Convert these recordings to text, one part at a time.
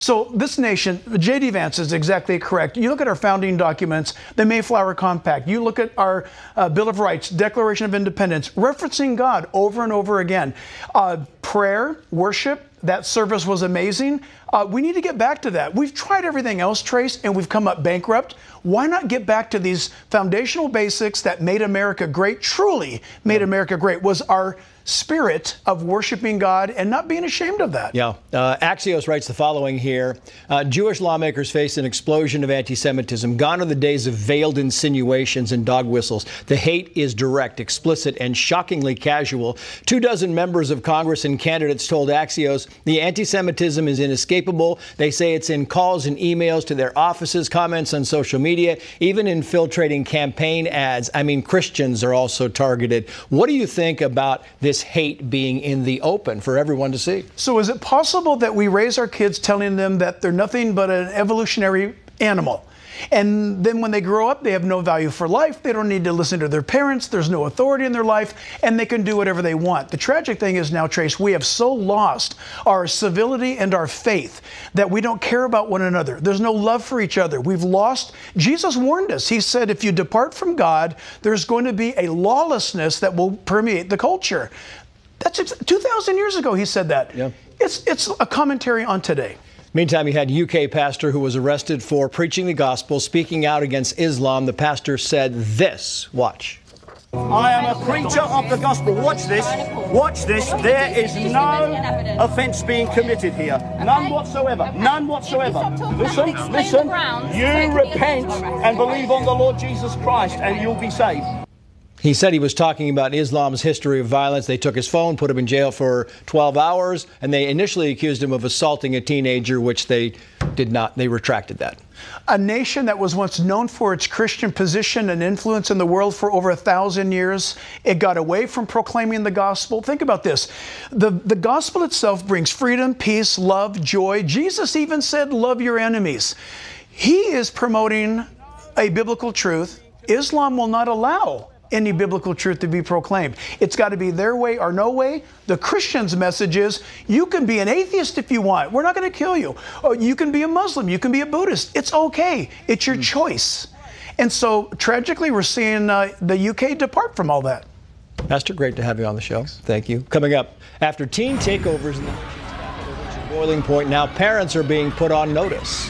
So this nation, J.D. Vance is exactly correct. You look at our founding documents, the Mayflower Compact, you look at our Bill of Rights, Declaration of Independence, referencing God over and over again. Prayer, worship, that service was amazing. We need to get back to that. We've tried everything else, Trace, and we've come up bankrupt. Why not get back to these foundational basics that made America great, truly made America great, was our spirit of worshiping God and not being ashamed of that. Yeah. Axios writes the following here. Jewish lawmakers face an explosion of anti-Semitism. Gone are the days of veiled insinuations and dog whistles. The hate is direct, explicit, and shockingly casual. 24 members of Congress and candidates told Axios the anti-Semitism is inescapable. They say it's in calls and emails to their offices, comments on social media, even infiltrating campaign ads. I mean, Christians are also targeted. What do you think about this hate being in the open for everyone to see? So is it possible that we raise our kids telling them that they're nothing but an evolutionary animal? And then when they grow up, they have no value for life. They don't need to listen to their parents. There's no authority in their life, and they can do whatever they want. The tragic thing is now, Trace, we have so lost our civility and our faith that we don't care about one another. There's no love for each other. We've lost. Jesus warned us. He said, if you depart from God, there's going to be a lawlessness that will permeate the culture. That's 2,000 years ago he said that. Yeah. It's a commentary on today. Meantime, you had UK pastor who was arrested for preaching the gospel, speaking out against Islam. The pastor said this. Watch. I am a preacher of the gospel. Watch this. Watch this. There is no offence being committed here. None whatsoever. None whatsoever. Listen, listen. You repent and believe on the Lord Jesus Christ and you'll be saved. He said he was talking about Islam's history of violence. They took his phone, put him in jail for 12 hours, and they initially accused him of assaulting a teenager, which they did not. They retracted that. A nation that was once known for its Christian position and influence in the world for over 1,000 years, it got away from proclaiming the gospel. Think about this. The gospel itself brings freedom, peace, love, joy. Jesus even said, love your enemies. He is promoting a biblical truth. Islam will not allow any biblical truth to be proclaimed. It's got to be their way or no way. The Christian's message is, you can be an atheist if you want. We're not going to kill you. Or you can be a Muslim. You can be a Buddhist. It's okay. It's your choice. And so, tragically, we're seeing the UK depart from all that. Pastor, great to have you on the show. Thank you. Coming up, after teen takeovers in the nation's capital reach a boiling point, now parents are being put on notice.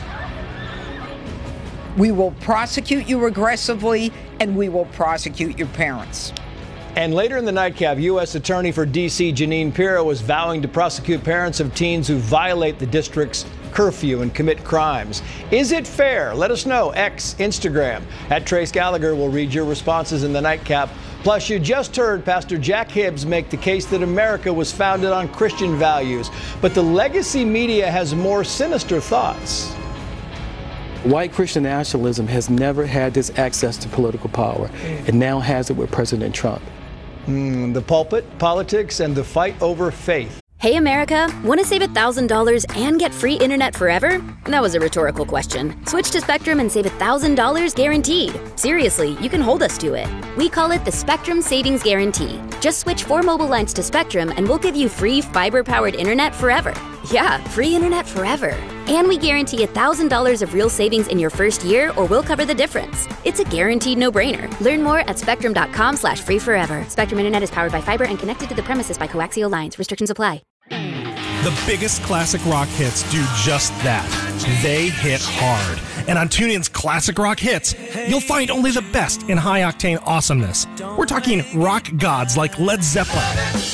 We will prosecute you aggressively, and we will prosecute your parents. And later in the nightcap, U.S. Attorney for D.C. Jeanine Pirro was vowing to prosecute parents of teens who violate the district's curfew and commit crimes. Is it fair? Let us know. X, Instagram. At Trace Gallagher will read your responses in the nightcap. Plus, you just heard Pastor Jack Hibbs make the case that America was founded on Christian values. But the legacy media has more sinister thoughts. White Christian nationalism has never had this access to political power. It now has it with President Trump. The pulpit, politics, and the fight over faith. Hey, America, want to save $1,000 and get free internet forever? That was a rhetorical question. Switch to Spectrum and save $1,000 guaranteed. Seriously, you can hold us to it. We call it the Spectrum Savings Guarantee. Just switch 4 mobile lines to Spectrum and we'll give you free fiber-powered internet forever. Yeah, free internet forever. And we guarantee $1,000 of real savings in your first year, or we'll cover the difference. It's a guaranteed no-brainer. Learn more at spectrum.com/free forever. Spectrum Internet is powered by fiber and connected to the premises by coaxial lines. Restrictions apply. The biggest classic rock hits do just that. They hit hard. And on TuneIn's Classic Rock Hits, you'll find only the best in high-octane awesomeness. We're talking rock gods like Led Zeppelin,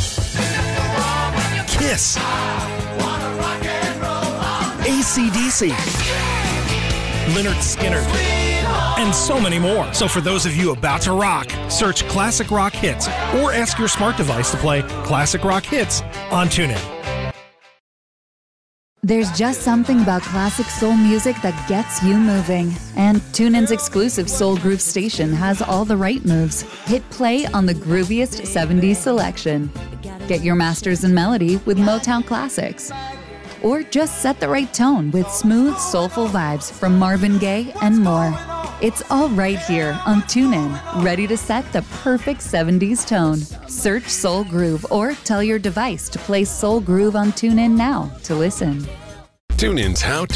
Kiss, AC/DC, Lynyrd Skynyrd, and so many more. So for those of you about to rock, search Classic Rock Hits or ask your smart device to play Classic Rock Hits on TuneIn. There's just something about classic soul music that gets you moving. And TuneIn's exclusive Soul Groove station has all the right moves. Hit play on the grooviest 70s selection. Get your masters in melody with Motown classics. Or just set the right tone with smooth, soulful vibes from Marvin Gaye and more. It's all right here on TuneIn, ready to set the perfect 70s tone. Search Soul Groove or tell your device to play Soul Groove on TuneIn now to listen. TuneIn's How